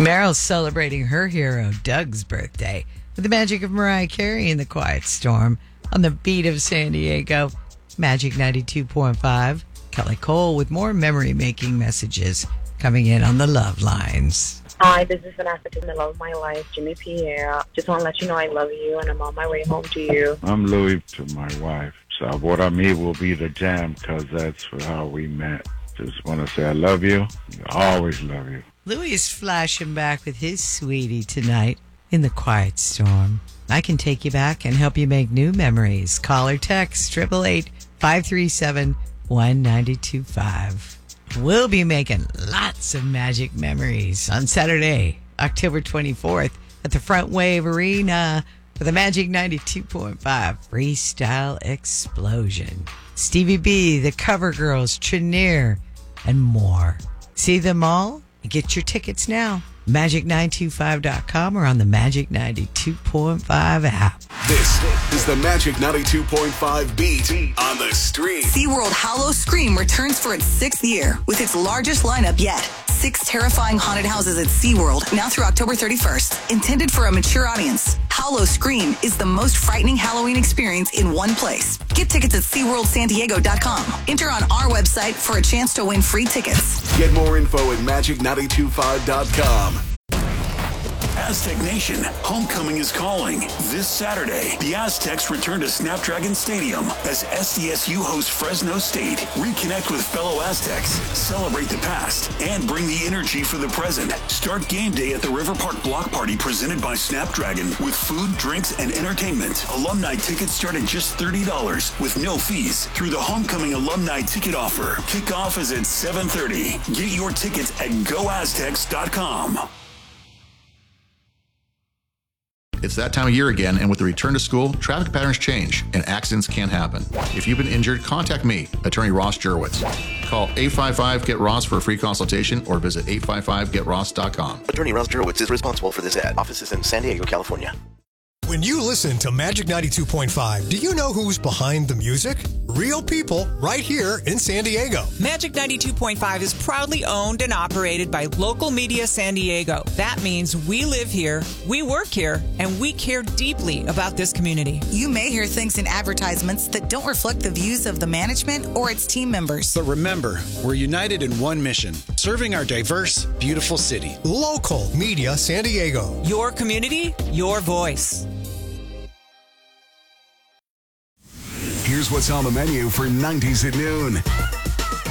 Meryl's celebrating her hero, Doug's birthday, with the magic of Mariah Carey in the Quiet Storm on the beat of San Diego. Magic 92.5. Kelly Cole with more memory-making messages coming in on the Love Lines. Hi, this is Vanessa in the love of my life, Jimmy Pierre. Just want to let you know I love you and I'm on my way home to you. I'm Louis to my wife. So what I mean will be the jam because that's how we met. Just want to say I love you. I always love you. Louis is flashing back with his sweetie tonight in the Quiet Storm. I can take you back and help you make new memories. Call or text 888-537-1925. We'll be making lots of magic memories on Saturday, October 24th at the Front Wave Arena for the Magic 92.5 Freestyle Explosion. Stevie B, the Cover Girls, Trenier, and more. See them all? Get your tickets now. Magic925.com or on the Magic 92.5 app. This is the Magic 92.5 beat on the street. SeaWorld Howl-O-Scream returns for its 6th year with its largest lineup yet. 6 terrifying haunted houses at SeaWorld now through October 31st. Intended for a mature audience, Howl-O-Scream is the most frightening Halloween experience in one place. Get tickets at SeaWorldSanDiego.com. Enter on our website for a chance to win free tickets. Get more info at Magic925.com. Aztec Nation, homecoming is calling. This Saturday, the Aztecs return to Snapdragon Stadium as SDSU hosts Fresno State. Reconnect with fellow Aztecs, celebrate the past, and bring the energy for the present. Start game day at the River Park Block Party presented by Snapdragon with food, drinks, and entertainment. Alumni tickets start at just $30 with no fees through the homecoming alumni ticket offer. Kickoff is at 7:30. Get your tickets at GoAztecs.com. It's that time of year again, and with the return to school, traffic patterns change, and accidents can happen. If you've been injured, contact me, Attorney Ross Jurwitz. Call 855-GET-ROSS for a free consultation or visit 855getross.com. Attorney Ross Jurwitz is responsible for this ad. Offices in San Diego, California. When you listen to Magic 92.5, do you know who's behind the music? Real people right here in San Diego. Magic 92.5 is proudly owned and operated by Local Media San Diego. That means we live here, we work here, and we care deeply about this community. You may hear things in advertisements that don't reflect the views of the management or its team members. But remember, we're united in one mission, serving our diverse, beautiful city. Local Media San Diego. Your community, your voice. Here's what's on the menu for 90s at noon.